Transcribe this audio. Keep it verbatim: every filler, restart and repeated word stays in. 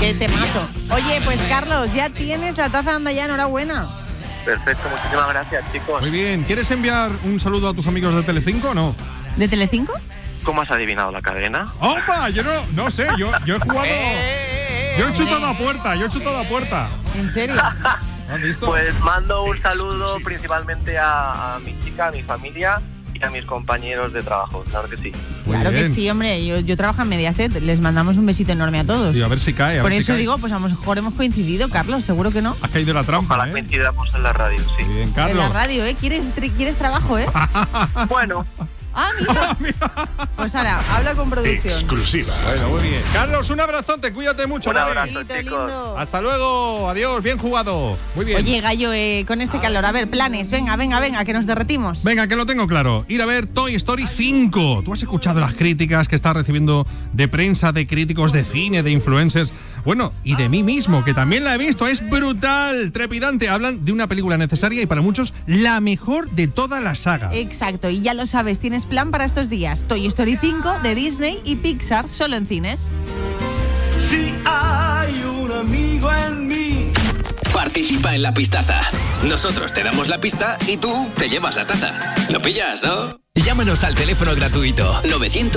Qué temazo. Oye, pues Carlos, ya tienes la taza, anda ya, enhorabuena. Perfecto, muchísimas gracias, chicos. Muy bien, ¿quieres enviar un saludo a tus amigos de Telecinco o no? ¿De Telecinco? ¿Cómo has adivinado la cadena? ¡Opa! Yo no, no sé, yo, yo he jugado... Yo he chutado a puerta, yo he chutado a puerta. ¿En serio? ¿Has visto? Pues mando un saludo principalmente a, a mi chica, a mi familia y a mis compañeros de trabajo, claro que sí. Muy Claro bien. que sí, hombre. Yo, yo trabajo en Mediaset. Les mandamos un besito enorme a todos. Y a ver si cae, a Por ver si eso cae. digo, pues a lo mejor hemos coincidido, Carlos. Seguro que no. Has caído en la trampa, Ojalá ¿eh? coincidamos en la radio, sí. Muy bien, En Carlos. la radio, ¿eh? ¿Quieres, tri- ¿Quieres trabajo, eh? Bueno, Ah, mira. Pues ahora, habla con producción. Exclusiva. Bueno, muy bien. Carlos, un abrazote, cuídate mucho, Un ¿vale? abrazo. Besito chicos. lindo. Hasta luego, adiós, bien jugado. Muy bien. Oye, Gallo, eh, con este calor, a ver, planes. Venga, venga, venga, que nos derretimos. Venga, que lo tengo claro. Ir a ver Toy Story cinco. Tú has escuchado las críticas que está recibiendo de prensa, de críticos de cine, de influencers. Bueno, y de mí mismo, que también la he visto. Es brutal, trepidante. Hablan de una película necesaria y para muchos la mejor de toda la saga. Exacto, y ya lo sabes, tienes plan para estos días. Toy Story cinco de Disney y Pixar, solo en cines. Si hay un amigo en mí. Participa en la pistaza. Nosotros te damos la pista y tú te llevas la taza. ¿Lo pillas, no? Llámanos al teléfono gratuito novecientos